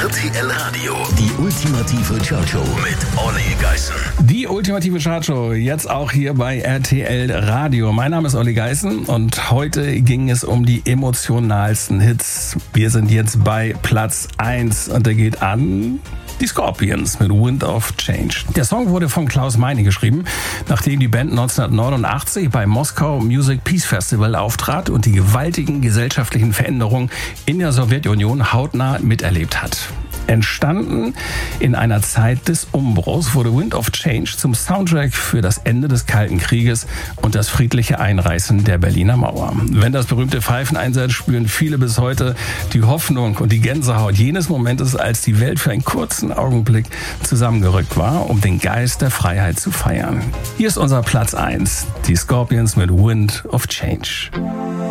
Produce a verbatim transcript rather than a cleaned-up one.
R T L Radio, die ultimative Chartshow mit Olli Geißen. Die ultimative Chartshow, jetzt auch hier bei R T L Radio. Mein Name ist Olli Geißen und heute ging es um die emotionalsten Hits. Wir sind jetzt bei Platz eins und der geht an die Scorpions mit Wind of Change. Der Song wurde von Klaus Meine geschrieben, nachdem die Band neunzehnhundertneunundachtzig beim Moskau Music Peace Festival auftrat und die gewaltigen gesellschaftlichen Veränderungen in der Sowjetunion hautnah miterlebt hat. Entstanden in einer Zeit des Umbruchs wurde Wind of Change zum Soundtrack für das Ende des Kalten Krieges und das friedliche Einreißen der Berliner Mauer. Wenn das berühmte Pfeifen einsetzt, spüren viele bis heute die Hoffnung und die Gänsehaut jenes Momentes, als die Welt für einen kurzen Augenblick zusammengerückt war, um den Geist der Freiheit zu feiern. Hier ist unser Platz eins, die Scorpions mit Wind of Change.